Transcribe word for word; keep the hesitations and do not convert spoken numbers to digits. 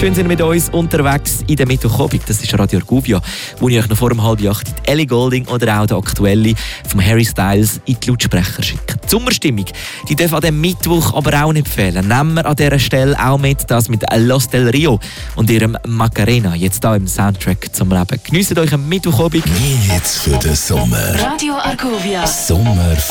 Schön sind wir mit uns unterwegs in der Mittwochabend. Das ist Radio Argovia, wo ich euch noch vor dem halb acht die Ellie Goulding oder auch der aktuelle von Harry Styles in die Lautsprecher schicke. Die Sommerstimmung, die darf an diesem Mittwoch aber auch nicht fehlen. Nehmen wir an dieser Stelle auch mit das mit Los del Rio und ihrem Macarena, jetzt hier im Soundtrack zum Leben. Genießt euch am Mittwochabend. Mehr Hits für den Sommer. Radio Argovia. Sommer